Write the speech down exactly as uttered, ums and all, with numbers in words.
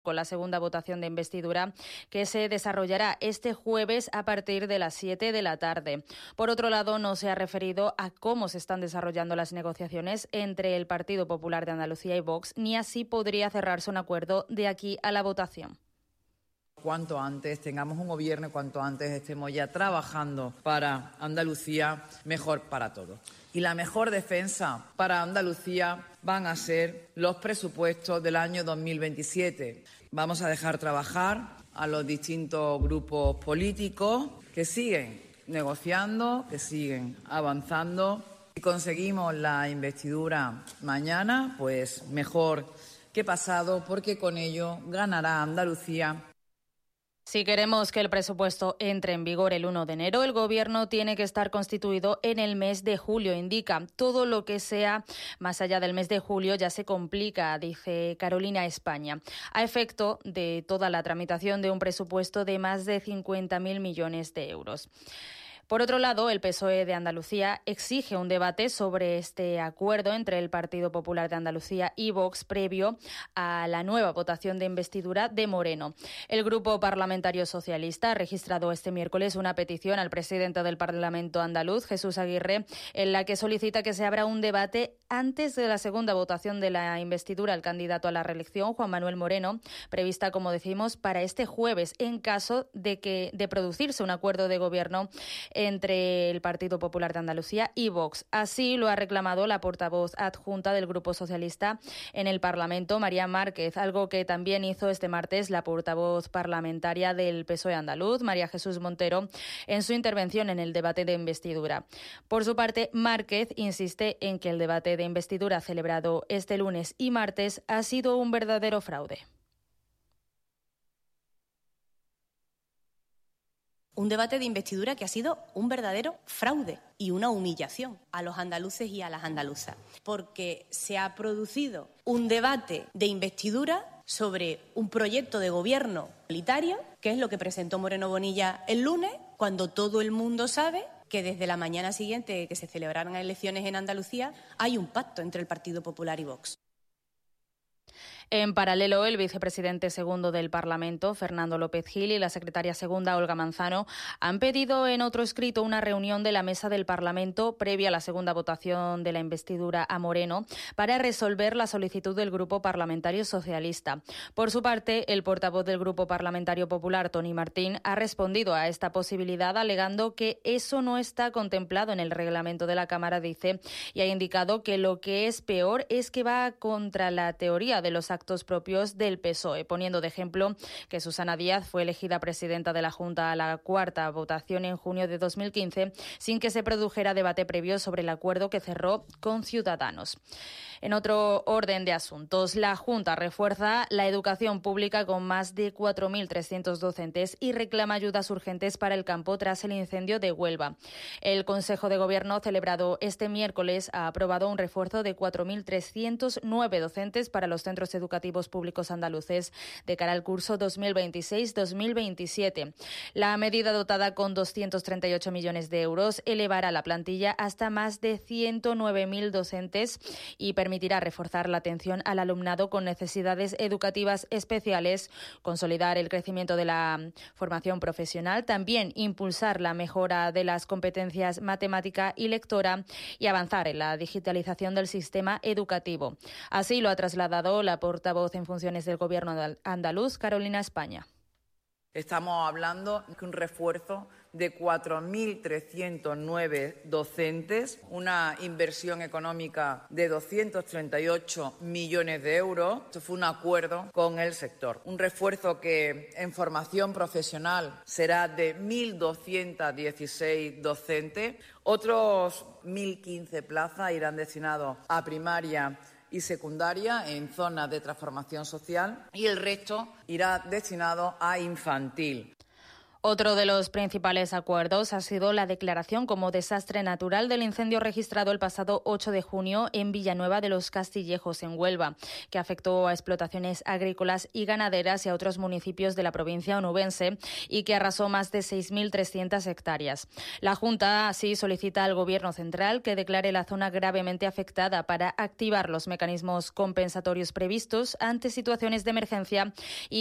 con la segunda votación de investidura que se desarrollará este jueves a partir de las siete de la tarde. Por otro lado, no se ha referido a cómo se están desarrollando las negociaciones entre el Partido Popular de Andalucía y Vox, ni así podría cerrarse un acuerdo de aquí a la votación. Cuanto antes tengamos un gobierno, cuanto antes estemos ya trabajando para Andalucía, mejor para todos. Y la mejor defensa para Andalucía van a ser los presupuestos del año dos mil veintisiete. Vamos a dejar trabajar a los distintos grupos políticos que siguen negociando, que siguen avanzando. Si conseguimos la investidura mañana, pues mejor que pasado, porque con ello ganará Andalucía. Si queremos que el presupuesto entre en vigor el uno de enero, el Gobierno tiene que estar constituido en el mes de julio, indica. Todo lo que sea más allá del mes de julio ya se complica, dice Carolina España, a efecto de toda la tramitación de un presupuesto de más de cincuenta mil millones de euros. Por otro lado, el P S O E de Andalucía exige un debate sobre este acuerdo entre el Partido Popular de Andalucía y Vox previo a la nueva votación de investidura de Moreno. El Grupo Parlamentario Socialista ha registrado este miércoles una petición al presidente del Parlamento andaluz, Jesús Aguirre, en la que solicita que se abra un debate antes de la segunda votación de la investidura al candidato a la reelección, Juan Manuel Moreno, prevista, como decimos, para este jueves, en caso de que de producirse un acuerdo de gobierno entre el Partido Popular de Andalucía y Vox. Así lo ha reclamado la portavoz adjunta del Grupo Socialista en el Parlamento, María Márquez, algo que también hizo este martes la portavoz parlamentaria del P S O E andaluz, María Jesús Montero, en su intervención en el debate de investidura. Por su parte, Márquez insiste en que el debate de investidura celebrado este lunes y martes ha sido un verdadero fraude. Un debate de investidura que ha sido un verdadero fraude y una humillación a los andaluces y a las andaluzas, porque se ha producido un debate de investidura sobre un proyecto de gobierno igualitario, que es lo que presentó Moreno Bonilla el lunes, cuando todo el mundo sabe que desde la mañana siguiente que se celebraron elecciones en Andalucía hay un pacto entre el Partido Popular y Vox. En paralelo, el vicepresidente segundo del Parlamento, Fernando López Gil, y la secretaria segunda, Olga Manzano, han pedido en otro escrito una reunión de la mesa del Parlamento previa a la segunda votación de la investidura a Moreno para resolver la solicitud del Grupo Parlamentario Socialista. Por su parte, el portavoz del Grupo Parlamentario Popular, Toni Martín, ha respondido a esta posibilidad alegando que eso no está contemplado en el reglamento de la Cámara, dice, y ha indicado que lo que es peor es que va contra la teoría de los actos propios del P S O E, poniendo de ejemplo que Susana Díaz fue elegida presidenta de la Junta a la cuarta votación en junio de dos mil quince sin que se produjera debate previo sobre el acuerdo que cerró con Ciudadanos. En otro orden de asuntos, la Junta refuerza la educación pública con más de cuatro mil trescientos docentes y reclama ayudas urgentes para el campo tras el incendio de Huelva. El Consejo de Gobierno, celebrado este miércoles, ha aprobado un refuerzo de cuatro mil trescientos nueve docentes para los centros educativos públicos andaluces de cara al curso dos mil veintiséis dos mil veintisiete. La medida, dotada con doscientos treinta y ocho millones de euros, elevará la plantilla hasta más de ciento nueve mil docentes y permitirá permitirá reforzar la atención al alumnado con necesidades educativas especiales, consolidar el crecimiento de la formación profesional, también impulsar la mejora de las competencias matemática y lectora y avanzar en la digitalización del sistema educativo. Así lo ha trasladado la portavoz en funciones del Gobierno andaluz, Carolina España. Estamos hablando de un refuerzo de cuatro mil trescientos nueve docentes, una inversión económica de doscientos treinta y ocho millones de euros. Esto fue un acuerdo con el sector. Un refuerzo que en formación profesional será de mil doscientos dieciséis docentes. Otros mil quince plazas irán destinados a primaria y secundaria en zonas de transformación social y el resto irá destinado a infantil. Otro de los principales acuerdos ha sido la declaración como desastre natural del incendio registrado el pasado ocho de junio en Villanueva de los Castillejos, en Huelva, que afectó a explotaciones agrícolas y ganaderas y a otros municipios de la provincia onubense y que arrasó más de seis mil trescientas hectáreas. La Junta así solicita al Gobierno central que declare la zona gravemente afectada para activar los mecanismos compensatorios previstos ante situaciones de emergencia y